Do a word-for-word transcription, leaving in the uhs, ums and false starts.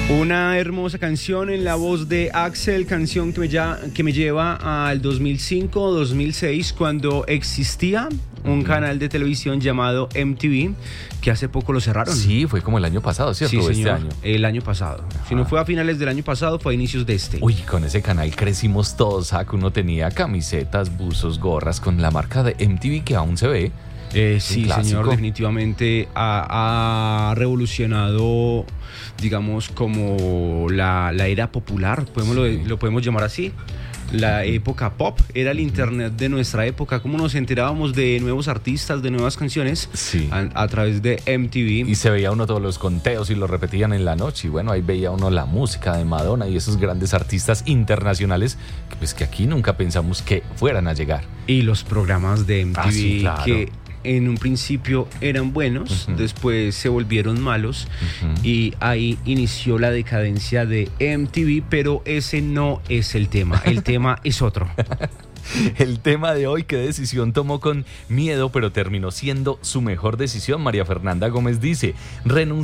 Una hermosa canción en la voz de Axel, canción que me, ya, que me lleva al dos mil cinco, dos mil seis, cuando existía un canal de televisión llamado M T V, que hace poco lo cerraron. Sí, fue como el año pasado, ¿cierto? Sí, señor, este año. El año pasado. Ajá. Si no fue a finales del año pasado, fue a inicios de este. Uy, con ese canal crecimos todos, ¿sabes? Uno tenía camisetas, buzos, gorras con la marca de M T V que aún se ve. Eh, sí, señor, definitivamente ha, ha revolucionado, digamos, como la, la era popular, podemos sí. lo, lo podemos llamar así. La época pop era el internet de nuestra época, cómo nos enterábamos de nuevos artistas, de nuevas canciones sí. a, a través de M T V. Y se veía uno todos los conteos y lo repetían en la noche, y bueno, ahí veía uno la música de Madonna y esos grandes artistas internacionales que, pues, que aquí nunca pensamos que fueran a llegar. Y los programas de M T V, ah, sí, claro. que en un principio eran buenos, uh-huh. después se volvieron malos, uh-huh. y ahí inició la decadencia de M T V, pero ese no es el tema, el tema es otro. El tema de hoy, ¿qué decisión tomó con miedo, pero terminó siendo su mejor decisión? María Fernanda Gómez dice, renunciar